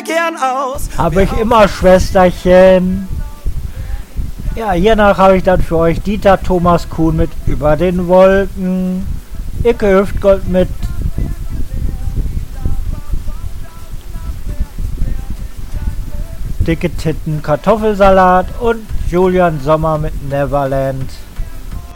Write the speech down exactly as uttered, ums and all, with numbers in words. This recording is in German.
gern aus. Hab ich immer, Schwesterchen. Ja, hiernach habe ich dann für euch Dieter Thomas Kuhn mit Über den Wolken. Icke Hüftgold mit Dicke Titten Kartoffelsalat und Julian Sommer mit Neverland.